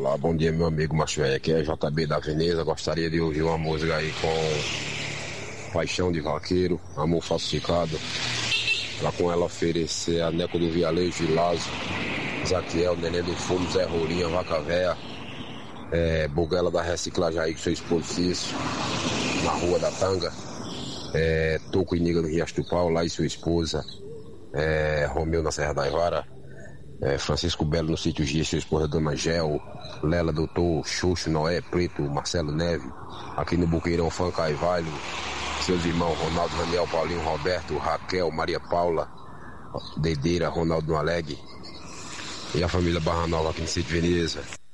Olá, bom dia, meu amigo Macho Velho. Aqui é JB da Veneza. Gostaria de ouvir uma música aí com Paixão de Vaqueiro, Amor Falsificado. Pra com ela oferecer a Neco do Vialejo de Lazo, Zaquiel, Nenê do Fumo, Zé Rourinha, Vaca Véia, Buguela da Reciclagem aí com seu esposo Cício, na Rua da Tanga, Toco e Niga do Riacho do Pau, lá e sua esposa, Romeu na Serra da Ivara, Francisco Belo no Sítio Gia, sua esposa Dona Gel, Lela, Doutor, Xuxo, Noé, Preto, Marcelo Neve, aqui no Buqueirão, Fã Caivalho, seus irmãos Ronaldo, Daniel, Paulinho, Roberto, Raquel, Maria Paula, Dedeira, Ronaldo Alegre e a família Barra Nova aqui no Sítio Veneza.